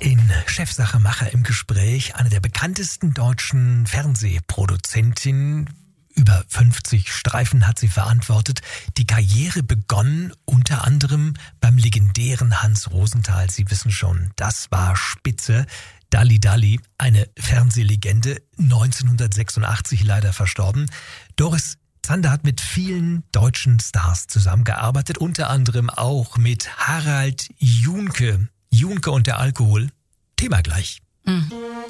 in Chefsache Macher im Gespräch eine der bekanntesten deutschen Fernsehproduzentinnen. Über 50 Streifen hat sie verantwortet. Die Karriere begonnen unter anderem beim legendären Hans Rosenthal. Sie wissen schon, das war spitze. Dalli Dalli, eine Fernsehlegende, 1986 leider verstorben. Doris Zander hat mit vielen deutschen Stars zusammengearbeitet, unter anderem auch mit Harald Junke. Junke und der Alkohol. Thema gleich.